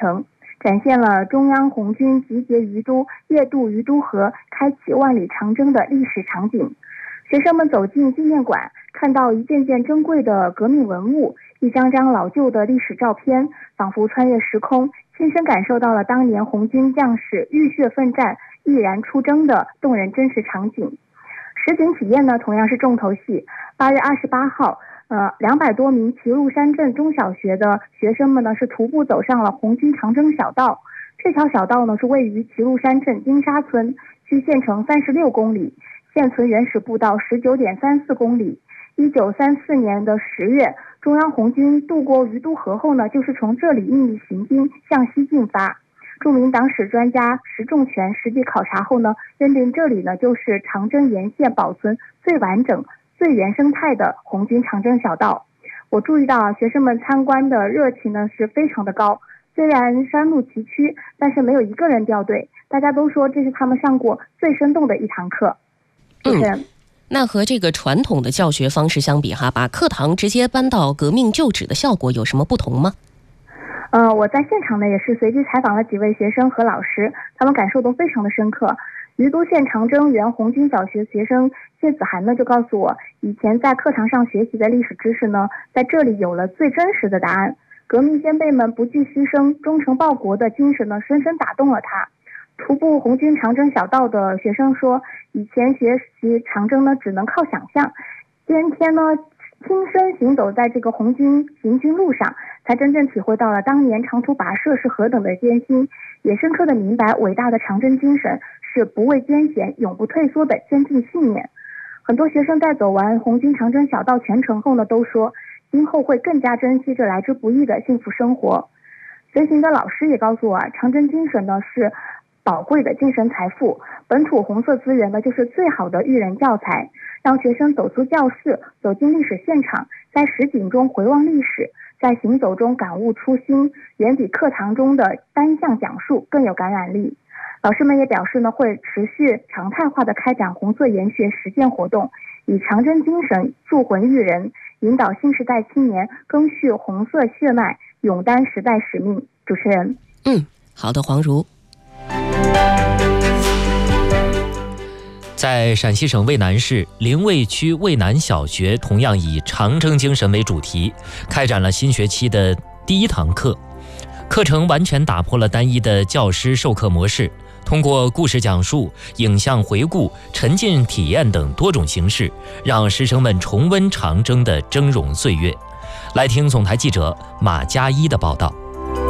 程，展现了中央红军集结于都、夜渡于都河、开启万里长征的历史场景。学生们走进纪念馆，看到一件件珍贵的革命文物，一张张老旧的历史照片，仿佛穿越时空，亲身感受到了当年红军将士浴血奋战、毅然出征的动人真实场景。实景体验呢，同样是重头戏。8月28号，200多名齐禄山镇中小学的学生们呢，是徒步走上了红军长征小道。这条小道呢，是位于齐禄山镇金沙村，距县城36公里，现存原始步道19.34公里。1934年的10月，中央红军渡过于都河后呢，就是从这里秘密行军向西进发。著名党史专家石仲全实地考察后呢，认定这里呢就是长征沿线保存最完整、最原生态的红军长征小道。我注意到学生们参观的热情呢是非常的高，虽然山路崎岖，但是没有一个人掉队，大家都说这是他们上过最生动的一堂课。主持人。 那和这个传统的教学方式相比把课堂直接搬到革命旧址的效果有什么不同吗？ 我在现场呢也是随机采访了几位学生和老师，他们感受都非常的深刻。于都县长征原红军小学学生谢子涵呢就告诉我，以前在课堂上学习的历史知识呢，在这里有了最真实的答案。革命先辈们不计牺牲、忠诚报国的精神呢，深深打动了他。徒步红军长征小道的学生说，以前学习长征呢只能靠想象，今天呢亲身行走在这个红军行军路上，才真正体会到了当年长途跋涉是何等的艰辛，也深刻的明白伟大的长征精神是不畏艰险、永不退缩的坚定信念。很多学生在走完红军长征小道全程后呢，都说今后会更加珍惜这来之不易的幸福生活。随行的老师也告诉我，长征精神呢是宝贵的精神财富，本土红色资源呢就是最好的育人教材，让学生走出教室，走进历史现场，在实景中回望历史，在行走中感悟初心，远比课堂中的单向讲述更有感染力。老师们也表示呢，会持续常态化的开展红色研学实践活动，以长征精神铸魂育人，引导新时代青年赓续红色血脉，勇担时代使命。主持人。 好的，黄如。 在陕西省渭南市临渭区渭南小学，同样以长征精神为主题，开展了新学期的第一堂课。课程完全打破了单一的教师授课模式，通过故事讲述、影像回顾、沉浸体验等多种形式，让师生们重温长征的峥嵘岁月。来听总台记者马佳一的报道。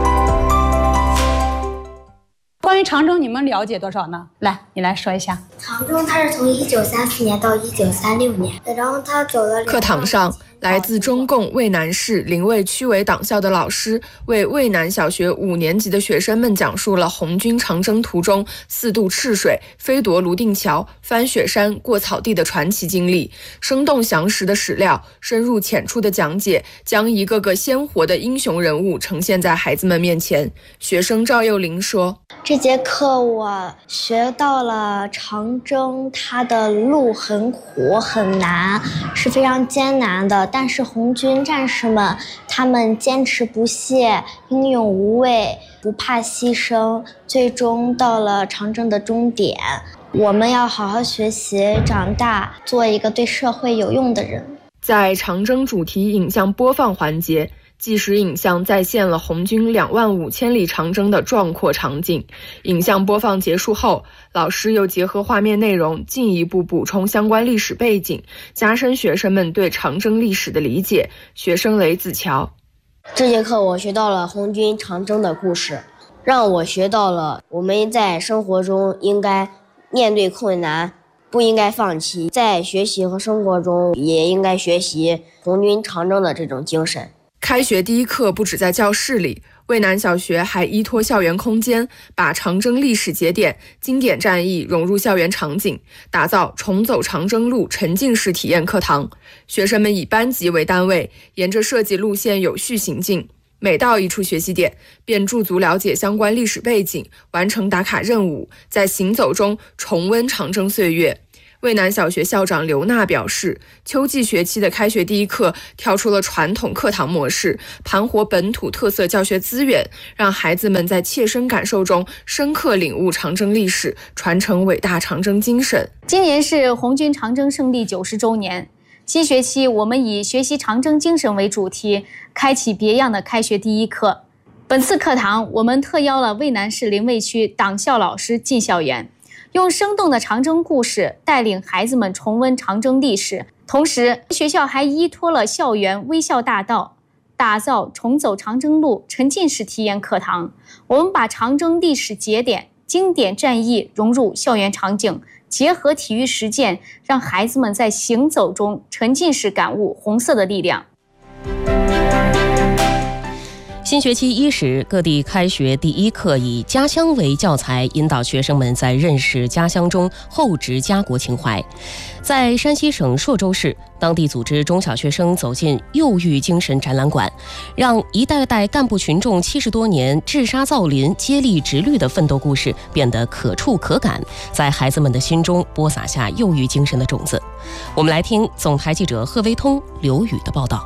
关于长征，你们了解多少呢？来，你来说一下。 长征它是从1934年到1936年，然后他走了。 课堂上，来自中共渭南市临渭区委党校的老师为渭南小学5年级的学生们讲述了红军长征途中4渡赤水、飞夺泸定桥、翻雪山、过草地的传奇经历，生动详实的史料，深入浅出的讲解，将一个个鲜活的英雄人物呈现在孩子们面前。学生赵幼玲说：“ 这节课我学到了长征，它的路很苦很难，是非常艰难的。但是红军战士们，他们坚持不懈，英勇无畏，不怕牺牲，最终到了长征的终点。我们要好好学习，长大，做一个对社会有用的人。” 在长征主题影像播放环节，纪实影像再现了红军25000里长征的壮阔场景。影像播放结束后，老师又结合画面内容进一步补充相关历史背景，加深学生们对长征历史的理解。学生雷子乔：“ 这节课我学到了红军长征的故事，让我学到了我们在生活中应该面对困难，不应该放弃，在学习和生活中也应该学习红军长征的这种精神。” 开学第一课不止在教室里，渭南小学还依托校园空间，把长征历史节点、经典战役融入校园场景，打造重走长征路沉浸式体验课堂。学生们以班级为单位，沿着设计路线有序行进，每到一处学习点，便驻足了解相关历史背景，完成打卡任务，在行走中重温长征岁月。 渭南小学校长刘娜表示，秋季学期的开学第一课跳出了传统课堂模式，盘活本土特色教学资源，让孩子们在切身感受中深刻领悟长征历史，传承伟大长征精神。 今年是红军长征胜利90周年，新学期我们以学习长征精神为主题，开启别样的开学第一课。本次课堂，我们特邀了渭南市临渭区党校老师进校园，用生动的长征故事带领孩子们重温长征历史。同时，学校还依托了校园微笑大道，打造重走长征路沉浸式体验课堂。我们把长征历史节点、经典战役融入校园场景，结合体育实践，让孩子们在行走中沉浸式感悟红色的力量。 新学期伊始，各地开学第一课以家乡为教材，引导学生们在认识家乡中厚植家国情怀。在山西省朔州市，当地组织中小学生走进幼育精神展览馆，让一代代干部群众70多年治沙造林、接力直律的奋斗故事变得可触可感，在孩子们的心中播撒下幼育精神的种子。我们来听总台记者贺威通、刘宇的报道。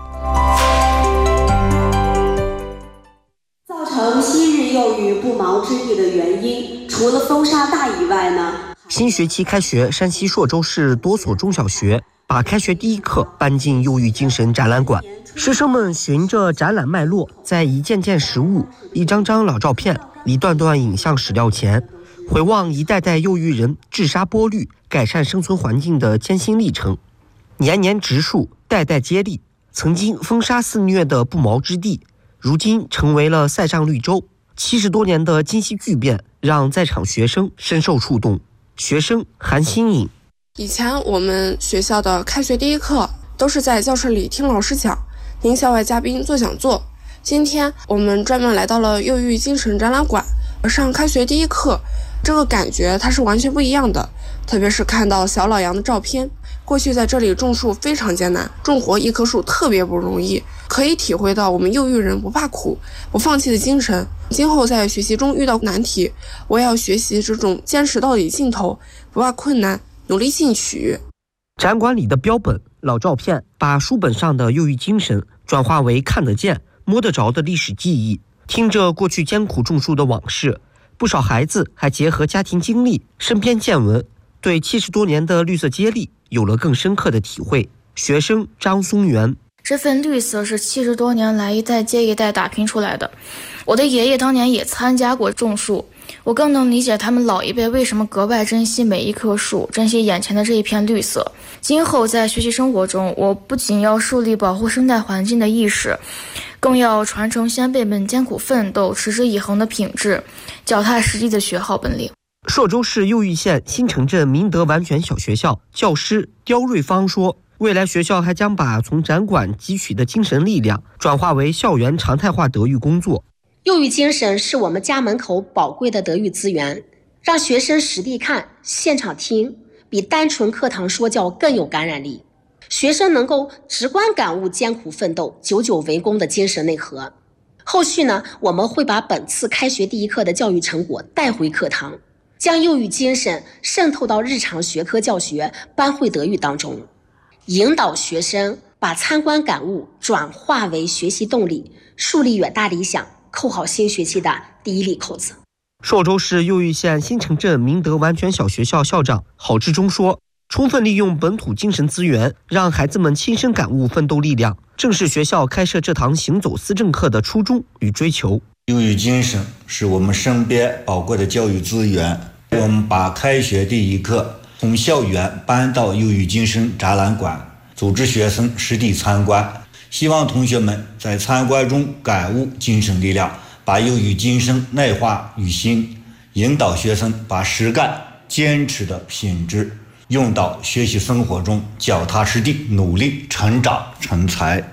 造成昔日幼育不毛之地的原因，除了风沙大以外呢？ 新学期开学，山西朔州市多所中小学把开学第一课搬进幼育精神展览馆，师生们循着展览脉络，在一件件实物、一张张老照片、一段段影像史料前，回望一代代幼育人治沙剥绿、改善生存环境的艰辛历程。年年植树，代代接力，曾经风沙肆虐的不毛之地，如今成为了塞上绿洲。70多年的今昔巨变，让在场学生深受触动。学生韩新颖： 以前我们学校的开学第一课都是在教室里听老师讲，听校外嘉宾做讲座。今天我们专门来到了幼育精神展览馆，上开学第一课，这个感觉它是完全不一样的。特别是看到小老杨的照片，过去在这里种树非常艰难，种活一棵树特别不容易，可以体会到我们幼育人不怕苦、不放弃的精神。今后在学习中遇到难题，我也要学习这种坚持到底劲头，不怕困难，努力进取。 展馆里的标本、老照片，把书本上的幼育精神转化为看得见、摸得着的历史记忆。听着过去艰苦种树的往事，不少孩子还结合家庭经历、身边见闻，对70多年的绿色接力有了更深刻的体会。学生张松元： 这份绿色是70多年来一代接一代打拼出来的。我的爷爷当年也参加过种树，我更能理解他们老一辈为什么格外珍惜每一棵树，珍惜眼前的这一片绿色。今后在学习生活中，我不仅要树立保护生态环境的意识，更要传承先辈们艰苦奋斗、持之以恒的品质，脚踏实地的学好本领。 朔州市右峪县新城镇明德完全小学校教师刁瑞芳说，未来学校还将把从展馆汲取的精神力量转化为校园常态化德育工作。 幼育精神是我们家门口宝贵的德育资源，让学生实地看、现场听，比单纯课堂说教更有感染力。学生能够直观感悟艰苦奋斗、久久为功的精神内核。后续呢，我们会把本次开学第一课的教育成果带回课堂，将幼育精神渗透到日常学科教学、班会德育当中，引导学生把参观感悟转化为学习动力，树立远大理想，扣好新学期的第一粒扣子。 朔州市右峪县新城镇明德完全小学校校长郝志忠说，充分利用本土精神资源，让孩子们亲身感悟奋斗力量，正是学校开设这堂行走思政课的初衷与追求。 幼育精神是我们身边宝贵的教育资源，我们把开学第一课从校园搬到幼育精神展览馆，组织学生实地参观，希望同学们在参观中感悟精神力量，把幼育精神内化于心，引导学生把实干坚持的品质用到学习生活中，脚踏实地努力成长成才。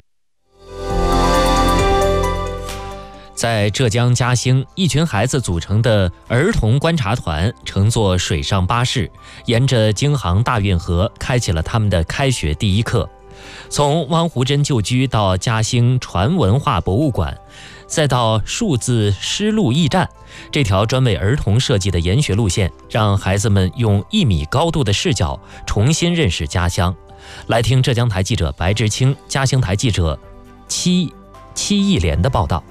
在浙江嘉兴，一群孩子组成的儿童观察团乘坐水上巴士，沿着京杭大运河开启了他们的开学第一课。从汪湖镇旧居到嘉兴船文化博物馆， 再到数字师路驿站，这条专为儿童设计的研学路线，让孩子们用1米高度的视角重新认识家乡。来听浙江台记者白志清、嘉兴台记者戚义莲的报道。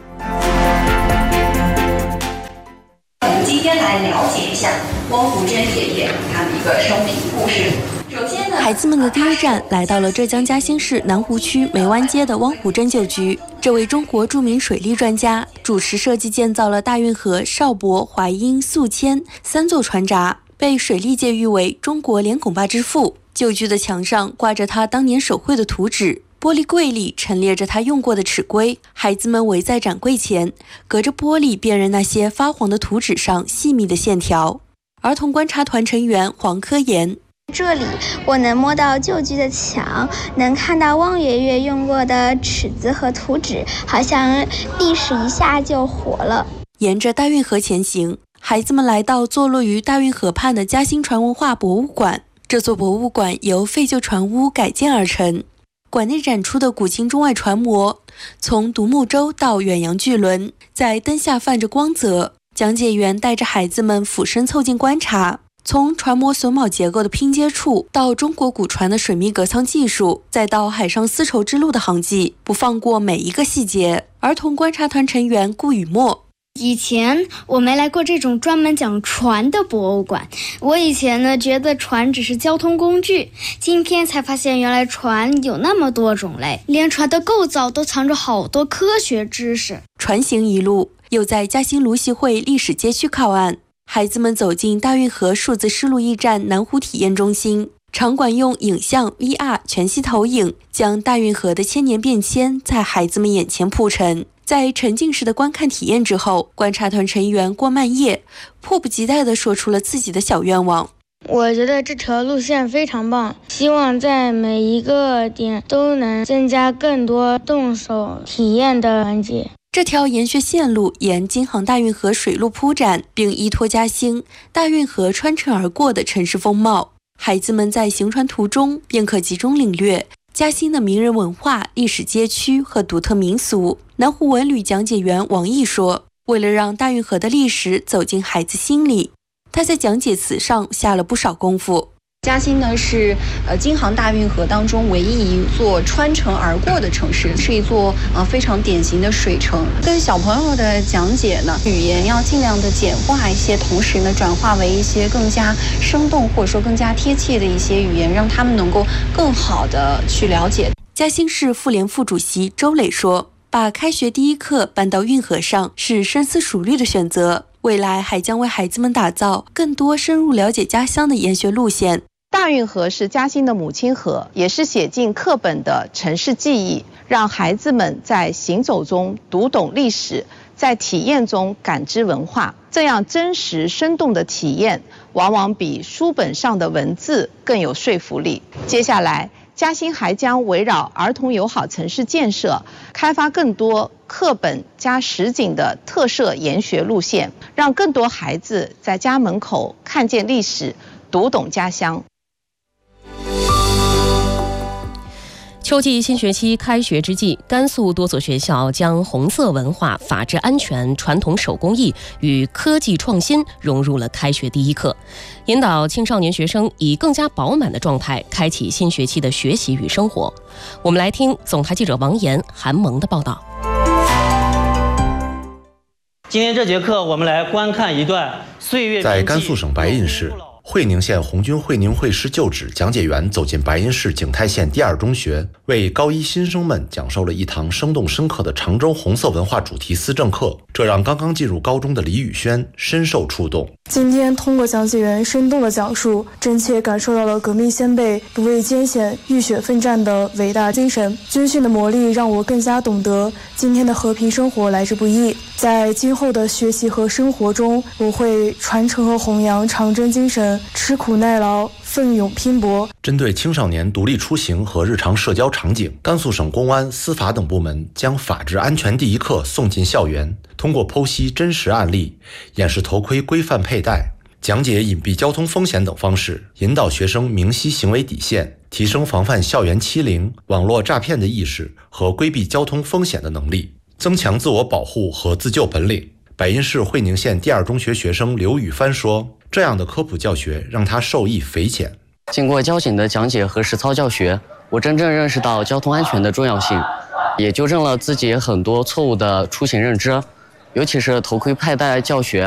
我们今天来了解一下汪福珍爷爷他的一个生平故事。首先呢， 孩子们的第一站来到了浙江嘉兴市南湖区梅湾街的汪福珍旧居。这位中国著名水利专家主持设计建造了大运河、邵伯、淮阴、宿迁3座船闸，被水利界誉为中国连拱坝之父。旧居的墙上挂着他当年手绘的图纸，玻璃柜里陈列着他用过的尺规。孩子们围在展柜前，隔着玻璃辨认那些发黄的图纸上细密的线条。儿童观察团成员黄科研， 这里我能摸到旧居的墙，能看到汪爷爷用过的尺子和图纸，好像历史一下就活了。 沿着大运河前行，孩子们来到坐落于大运河畔的嘉兴船文化博物馆。这座博物馆由废旧船屋改建而成，馆内展出的古今中外船模，从独木舟到远洋巨轮，在灯下泛着光泽。讲解员带着孩子们俯身凑近观察，从船模榫卯结构的拼接处，到中国古船的水密隔舱技术，再到海上丝绸之路的航迹，不放过每一个细节。儿童观察团成员顾雨墨， 以前我没来过这种专门讲船的博物馆，我以前呢觉得船只是交通工具，今天才发现原来船有那么多种类，连船的构造都藏着好多科学知识。 船行一路又在嘉兴芦习会历史街区靠岸，孩子们走进大运河数字师路驿站南湖体验中心，场馆用影像 VR 全息投影，将大运河的千年变迁在孩子们眼前铺陈。在沉浸式的观看体验之后，观察团成员郭曼叶迫不及待地说出了自己的小愿望。 我觉得这条路线非常棒，希望在每一个点都能增加更多动手体验的环节。 这条研学线路沿京杭大运河水路铺展，并依托嘉兴大运河穿城而过的城市风貌。孩子们在行船途中便可集中领略嘉兴的名人文化、历史街区和独特民俗。南湖文旅讲解员王毅说，为了让大运河的历史走进孩子心里，他在讲解词上下了不少功夫。 嘉兴呢是京杭大运河当中唯一一座穿城而过的城市，是一座非常典型的水城。对于小朋友的讲解呢，语言要尽量的简化一些，同时呢转化为一些更加生动或者说更加贴切的一些语言，让他们能够更好的去了解。 嘉兴市妇联副主席周磊说，把开学第一课搬到运河上是深思熟虑的选择，未来还将为孩子们打造更多深入了解家乡的研学路线。 大运河是嘉兴的母亲河，也是写进课本的城市记忆，让孩子们在行走中读懂历史，在体验中感知文化。这样真实生动的体验，往往比书本上的文字更有说服力。接下来，嘉兴还将围绕儿童友好城市建设，开发更多课本加实景的特色研学路线，让更多孩子在家门口看见历史，读懂家乡。 秋季新学期开学之际，甘肃多所学校将红色文化、法治安全、传统手工艺与科技创新融入了开学第一课，引导青少年学生以更加饱满的状态开启新学期的学习与生活。我们来听总台记者王岩、韩萌的报道。 今天这节课，我们来观看一段岁月。 在甘肃省白银市会宁县红军会宁会师旧址讲解员走进白银市景泰县第二中学，为高一新生们讲授了一堂生动深刻的常州红色文化主题思政课，这让刚刚进入高中的李宇轩深受触动。 今天通过讲解员生动的讲述，真切感受到了革命先辈不畏艰险、浴血奋战的伟大精神。军训的磨砺让我更加懂得今天的和平生活来之不易。在今后的学习和生活中，我会传承和弘扬长征精神，吃苦耐劳，奋勇拼搏。 针对青少年独立出行和日常社交场景，甘肃省公安、司法等部门将法治安全第一课送进校园，通过剖析真实案例、演示头盔规范佩戴、讲解隐蔽交通风险等方式，引导学生明晰行为底线，提升防范校园欺凌、网络诈骗的意识和规避交通风险的能力。 增强自我保护和自救本领。百阴市会宁县第二中学学生刘宇帆说，这样的科普教学让他受益匪浅。 经过交警的讲解和实操教学，我真正认识到交通安全的重要性，也纠正了自己很多错误的出行认知，尤其是头盔佩戴教学